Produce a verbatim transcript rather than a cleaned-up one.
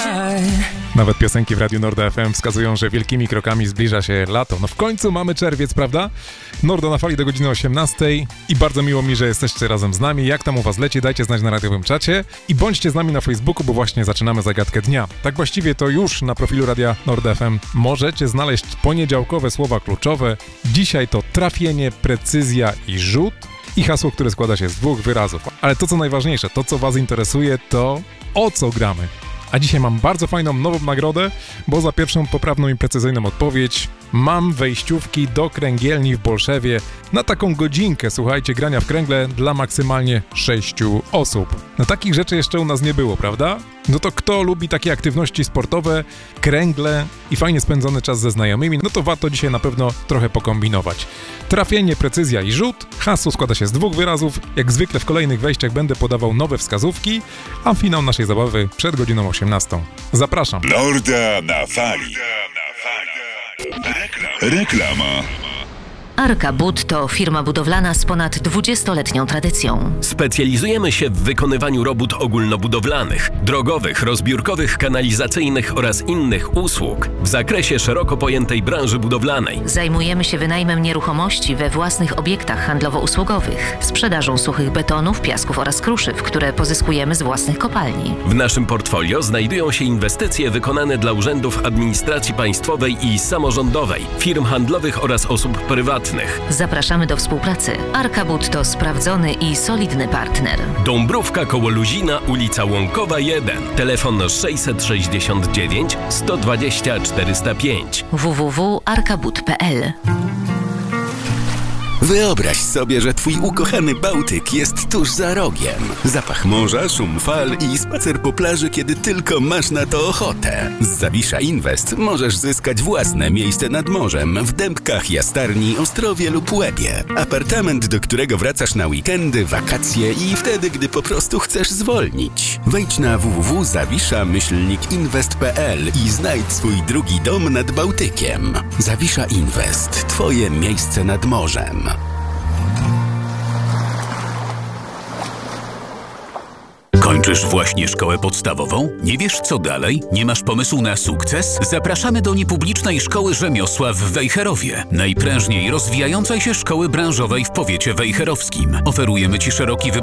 Nawet piosenki w Radiu Norda F M wskazują, że wielkimi krokami zbliża się lato. No w końcu mamy czerwiec, prawda? Nordo na fali do godziny osiemnastej i bardzo miło mi, że jesteście razem z nami. Jak tam u was leci? Dajcie znać na radiowym czacie i bądźcie z nami na Facebooku, bo właśnie zaczynamy zagadkę dnia. Tak właściwie to już na profilu Radia Norda F M możecie znaleźć poniedziałkowe słowa kluczowe. Dzisiaj to trafienie, precyzja i rzut i hasło, które składa się z dwóch wyrazów. Ale to co najważniejsze, to co was interesuje, to o co gramy. A dzisiaj mam bardzo fajną nową nagrodę, bo za pierwszą poprawną i precyzyjną odpowiedź mam wejściówki do kręgielni w Bolszewie na taką godzinkę, słuchajcie, grania w kręgle dla maksymalnie sześciu osób. No takich rzeczy jeszcze u nas nie było, prawda? No to kto lubi takie aktywności sportowe, kręgle i fajnie spędzony czas ze znajomymi, no to warto dzisiaj na pewno trochę pokombinować. Trafienie, precyzja i rzut. Hasło składa się z dwóch wyrazów. Jak zwykle w kolejnych wejściach będę podawał nowe wskazówki, a finał naszej zabawy przed godziną osiemnastą. Zapraszam. Norda na fali. Reklama. Arka Bud to firma budowlana z ponad dwudziestoletnią tradycją. Specjalizujemy się w wykonywaniu robót ogólnobudowlanych, drogowych, rozbiórkowych, kanalizacyjnych oraz innych usług w zakresie szeroko pojętej branży budowlanej. Zajmujemy się wynajmem nieruchomości we własnych obiektach handlowo-usługowych, sprzedażą suchych betonów, piasków oraz kruszyw, które pozyskujemy z własnych kopalni. W naszym portfolio znajdują się inwestycje wykonane dla urzędów administracji państwowej i samorządowej, firm handlowych oraz osób prywatnych. Zapraszamy do współpracy. Arka Bud to sprawdzony i solidny partner. Dąbrówka koło Luzina, ulica Łąkowa jeden. Telefon sześćset sześćdziesiąt dziewięć sto dwadzieścia czterysta pięć. w w w kropka arka bud kropka p l. Wyobraź sobie, że twój ukochany Bałtyk jest tuż za rogiem. Zapach morza, szum fal i spacer po plaży, kiedy tylko masz na to ochotę. Z Zawisza Invest możesz zyskać własne miejsce nad morzem w Dębkach, Jastarni, Ostrowie lub Łebie. Apartament, do którego wracasz na weekendy, wakacje i wtedy, gdy po prostu chcesz zwolnić. Wejdź na w w w kropka zawisza myślnik inwest kropka p l i znajdź swój drugi dom nad Bałtykiem. Zawisza Invest. Twoje miejsce nad morzem. Kończysz właśnie szkołę podstawową? Nie wiesz co dalej? Nie masz pomysłu na sukces? Zapraszamy do niepublicznej szkoły rzemiosła w Wejherowie, najprężniej rozwijającej się szkoły branżowej w powiecie wejherowskim. Oferujemy Ci szeroki wybór